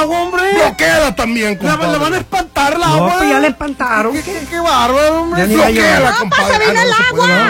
agua, hombre. Bloquéala también, compadre. La van a espantar el No, agua. pues ya le espantaron. Qué bárbaro, hombre. Ya ni la llevan. Bloquéala, ¡No, compadre. se vino el se puede, agua!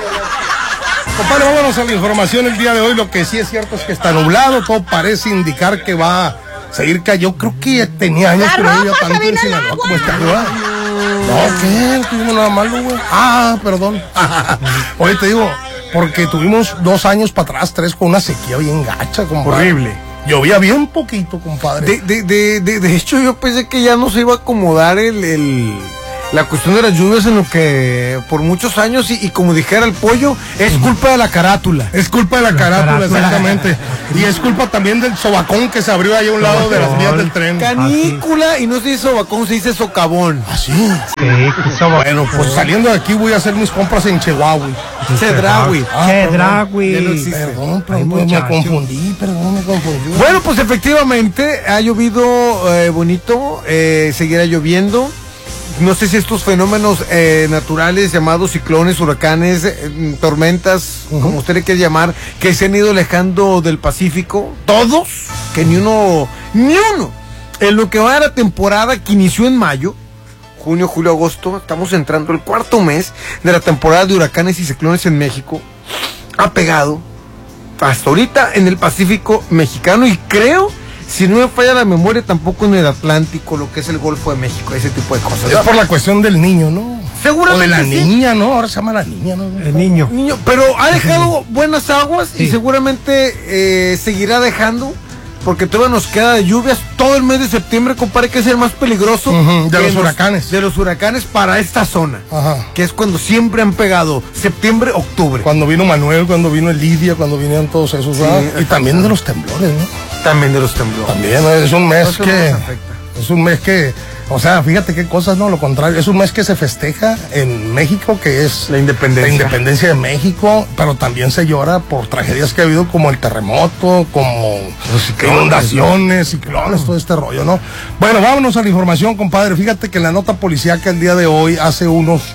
no. Compadre, vámonos a la información el día de hoy. Lo que sí es cierto es que está nublado. Todo parece indicar que va a seguir cayendo. Yo creo que ya tenía años La que no ropa, había se tanto en vino el Sinaloa agua. como está nublado. No, ¿qué? No tuvimos nada malo, güey. Ah, perdón. Oye, te digo, porque tuvimos 2 años para atrás, 3, con una sequía bien gacha, compadre. Horrible. Llovía bien poquito, compadre. De hecho, yo pensé que ya no se iba a acomodar la cuestión de las lluvias en lo que por muchos años, y como dijera el pollo, es culpa de la carátula. Es culpa de la carátula, exactamente. Y es culpa también del sobacón que se abrió ahí a un lado de las vías del tren. Canícula, y no se dice sobacón, se dice socavón. ¿Así? Bueno, Pues saliendo de aquí voy a hacer mis compras en Chihuahua. Chedraui. Chedraui. Ya no existe. Perdón, Ay, me muchacho. confundí. Bueno, pues efectivamente ha llovido bonito, seguirá lloviendo. No sé si estos fenómenos naturales llamados ciclones, huracanes, tormentas, como usted le quiere llamar, que se han ido alejando del Pacífico, todos, que ni uno, en lo que va de la temporada que inició en mayo, junio, julio, agosto, estamos entrando el 4º mes de la temporada de huracanes y ciclones en México, ha pegado hasta ahorita en el Pacífico mexicano, y creo, si no me falla la memoria, tampoco en el Atlántico, lo que es el Golfo de México, ese tipo de cosas. Es por la cuestión del niño, ¿no? Seguramente O de la sí. niña, ¿no? Ahora se llama la niña, ¿no? El niño. Niño, pero ha dejado buenas aguas, Sí. y seguramente seguirá dejando, porque todavía nos queda de lluvias todo el mes de septiembre, compadre, que es el más peligroso De los huracanes. De los huracanes para esta zona, Ajá. que es cuando siempre han pegado, septiembre, octubre. Cuando vino Manuel, cuando vino Lidia, cuando vinieron todos esos, ¿verdad? Sí, Y también de los temblores, ¿no? También de los temblores. También es un mes Eso que... nos afecta. Es un mes que... O sea, fíjate qué cosas, no, lo contrario. Es un mes que se festeja en México, que es La independencia. la independencia de México, pero también se llora por tragedias que ha habido, como el terremoto, como inundaciones, ciclones, todo este rollo, ¿no? Bueno, vámonos a la información, compadre. Fíjate que en la nota policíaca el día de hoy, hace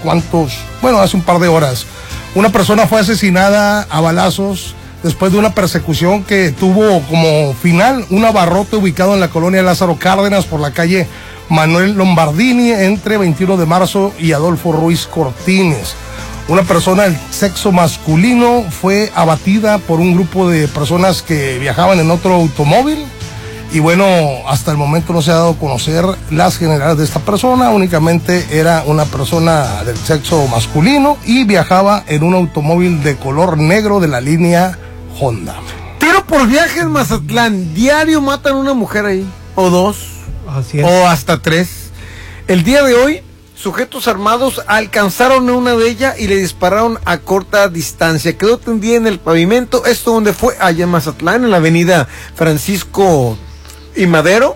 hace un par de horas, una persona fue asesinada a balazos después de una persecución que tuvo como final un abarrote ubicado en la colonia Lázaro Cárdenas por la calle Manuel Lombardini entre 21 de marzo y Adolfo Ruiz Cortines. Una persona del sexo masculino fue abatida por un grupo de personas que viajaban en otro automóvil. Y bueno, hasta el momento no se ha dado a conocer las generales de esta persona, únicamente era una persona del sexo masculino y viajaba en un automóvil de color negro de la línea Honda. Tiro por viaje en Mazatlán, diario matan a una mujer ahí, o 2, Así es. o hasta 3. El día de hoy, sujetos armados alcanzaron a una de ellas y le dispararon a corta distancia. Quedó tendida en el pavimento. ¿Esto donde fue? Allá en Mazatlán, en la avenida Francisco y Madero,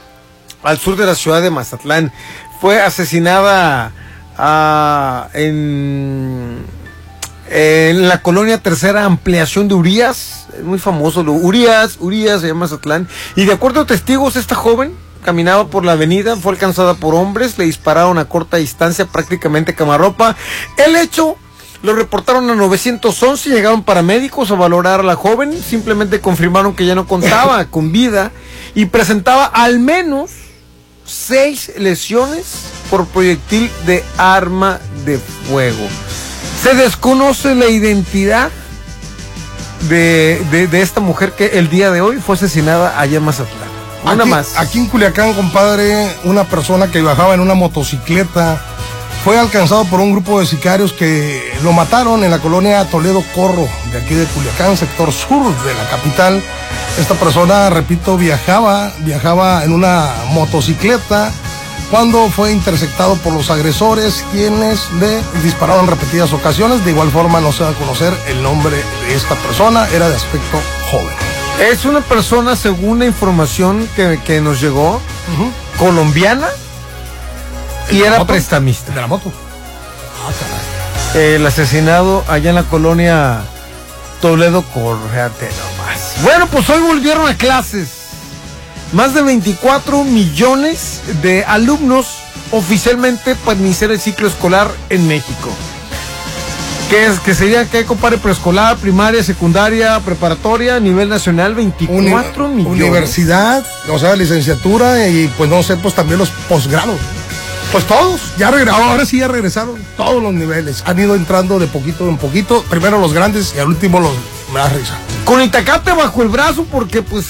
al sur de la ciudad de Mazatlán. Fue asesinada en la colonia Tercera Ampliación de Urias, muy famoso, Urias, allá en Mazatlán. Y de acuerdo a testigos, esta joven caminaba por la avenida, fue alcanzada por hombres, le dispararon a corta distancia, prácticamente quemarropa. El hecho lo reportaron a 911, llegaron paramédicos a valorar a la joven, simplemente confirmaron que ya no contaba con vida y presentaba al menos 6 lesiones por proyectil de arma de fuego. Se desconoce la identidad de esta mujer que el día de hoy fue asesinada allá en Mazatlán. Una más. Aquí en Culiacán, compadre, una persona que viajaba en una motocicleta fue alcanzado por un grupo de sicarios que lo mataron en la colonia Toledo Corro, de aquí de Culiacán, sector sur de la capital. Esta persona, repito, viajaba en una motocicleta cuando fue interceptado por los agresores, quienes le dispararon en repetidas ocasiones. De igual forma no se va a conocer el nombre de esta persona, era de aspecto joven. Es una persona, según la información que nos llegó, colombiana, y era moto? prestamista. ¿De la moto? Ah, caray. El asesinado allá en la colonia Toledo Corro, fíjate nomás. Bueno, pues hoy volvieron a clases. Más de 24 millones de alumnos oficialmente para iniciar el ciclo escolar en México. Que sería, ¿qué, compadre? Preescolar, primaria, secundaria, preparatoria, nivel nacional, 24 millones. Universidad, o sea, licenciatura y pues no sé, pues también los posgrados. Pues todos, ahora sí ya regresaron todos los niveles. Han ido entrando de poquito en poquito. Primero los grandes y al último los... Me da risa. Con Itacate bajo el brazo porque pues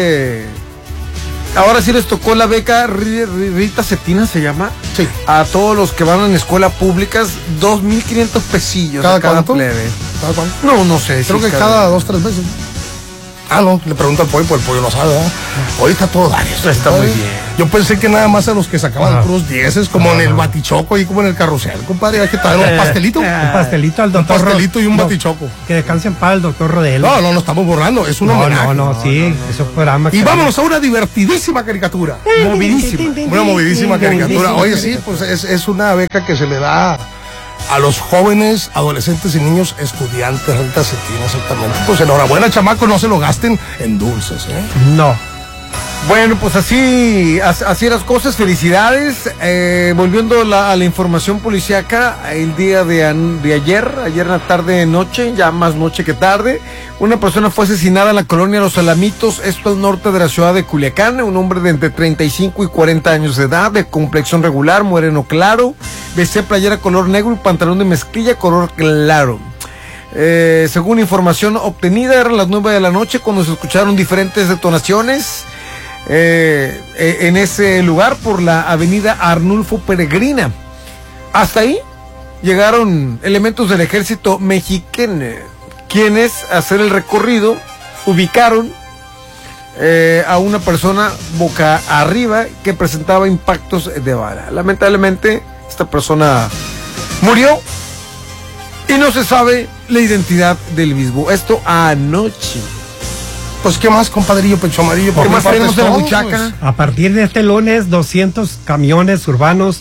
ahora sí les tocó la beca Rita Cetina, se llama. Sí. A todos los que van en escuelas públicas, 2,500 pesillos ¿Cada a cada cuánto? plebe. ¿Cada cuánto? No sé. Creo que cada 2, 3 veces. Ah, no, le pregunto al pollo, pues el pollo no sabe, ¿verdad? Hoy está todo dar esto. Está muy bien. Yo pensé que nada más a los que sacaban puros 10, como en el batichoco y como en el carrusel, compadre. Hay que traer un pastelito. Un pastelito al doctor. Un pastelito y un batichoco. Que descanse en paz el doctor Rodelo. No estamos borrando, es un homenaje. Sí, eso es programa. Y vámonos a una divertidísima caricatura. Movidísima. Una movidísima caricatura. Oye, sí, pues es una beca que se le da a los jóvenes, adolescentes y niños estudiantes, Rita Cetina, exactamente. Pues enhorabuena, chamacos, no se lo gasten en dulces, ¿eh? No. Bueno, pues así las cosas, felicidades. Volviendo a la información policíaca, el día de ayer en la tarde noche, ya más noche que tarde, una persona fue asesinada en la colonia Los Alamitos, esto al norte de la ciudad de Culiacán, un hombre de entre 35 y 40 años de edad, de complexión regular, moreno claro, vestía playera color negro y pantalón de mezclilla color claro. Según información obtenida, eran las 9 de la noche cuando se escucharon diferentes detonaciones en ese lugar por la avenida Arnulfo Peregrina. Hasta ahí llegaron elementos del ejército mexicano, quienes, a hacer el recorrido, ubicaron a una persona boca arriba que presentaba impactos de bala. Lamentablemente, esta persona murió y no se sabe la identidad del mismo. Esto anoche. Pues, ¿qué más, compadrillo Pecho Amarillo? ¿Qué más tenemos en la todo, buchaca? pues? A partir de este lunes, 200 camiones urbanos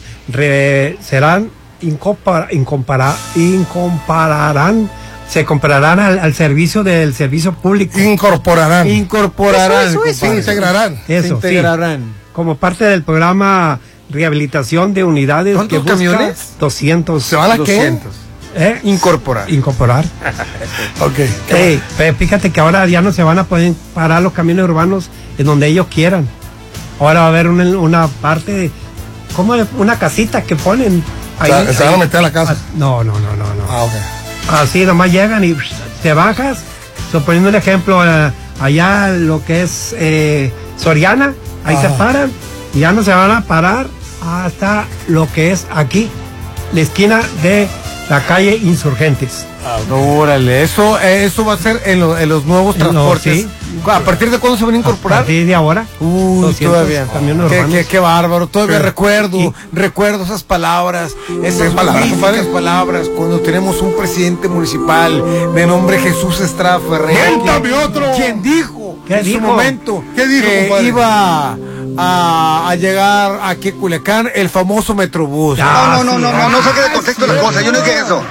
se compararán al servicio del servicio público. Incorporarán. Eso. Se integrarán. Eso, Se integrarán. sí. Como parte del programa rehabilitación de unidades. ¿Cuántos que busca camiones? 200. ¿Se van a qué? 200. Incorporar. Ok. Fíjate que ahora ya no se van a poder parar los camiones urbanos en donde ellos quieran. Ahora va a haber una parte, como una casita que ponen. Ahí, se van a meter a la casa. No. Ah, ok. Así nomás llegan y te bajas. Suponiendo un ejemplo, allá lo que es Soriana, ahí se paran y ya no se van a parar hasta lo que es aquí, la esquina de la calle Insurgentes. Órale, eso va a ser en los nuevos transportes. Sí. ¿A partir de cuándo se van a incorporar? A partir de ahora. Uy, todavía. Qué bárbaro. Todavía recuerdo esas palabras, esas magníficas palabras, cuando tenemos un presidente municipal de nombre Jesús Estrada Ferrer. ¡Cuéntame otro! ¿Quién dijo ¿Qué en dijo? su momento ¿Qué dijo, que compadre? iba a llegar aquí a Culiacán el famoso Metrobús? No saque de contexto las cosas, yo no dije eso.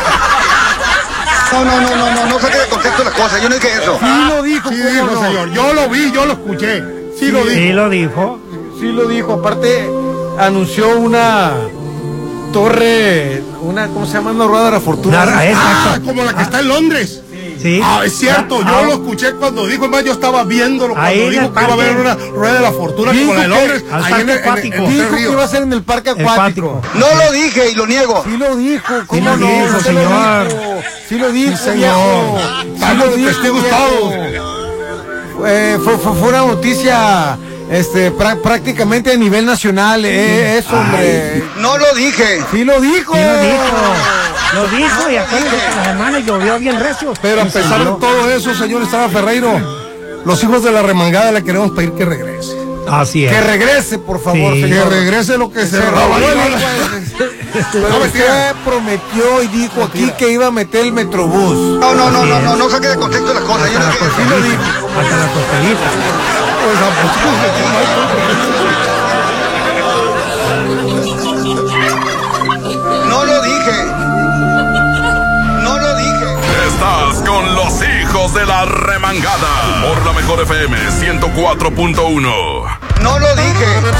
No saque de contexto las cosas, yo no dije eso. Sí lo dijo, Sí ¿cómo dijo, no? señor. Yo lo vi, yo lo escuché. Sí lo dijo. Sí lo dijo. Sí lo dijo, aparte anunció una torre, ¿cómo se llama? Una rueda de la fortuna. Como la que está en Londres. Sí. Ah, es cierto, yo lo escuché cuando dijo, es más, yo estaba viéndolo cuando Ahí en dijo el que iba a haber parque. una rueda de la fortuna Dijo como la de que Londres, al ahí parque acuático. Dijo que iba a ser en el parque acuático. No lo dije y lo niego. Sí lo dijo, ¿cómo lo no? dijo, Sí lo señor. dijo. Sí lo dijo, Sí, señor. viejo. Sí Estamos lo dijo, testigos viejo. todos. Fue una noticia prácticamente a nivel nacional, eso, hombre. No lo dije. Sí lo dijo. Lo dijo y acuérdense que la semana llovió bien recio. Pero a pesar de todo eso, señor Estrada Ferreiro, los hijos de la remangada le queremos pedir que regrese. Así es. Que regrese, por favor, Sí. Que señor. regrese lo que se Se robó. robó Pero usted prometió y dijo aquí que iba a meter el Metrobús. No saque de contexto las cosas, yo no dije Sí eso. lo dijo. Hasta la costelita. No lo dije. No lo dije. Estás con los hijos de la remangada por la mejor FM 104.1. No lo dije.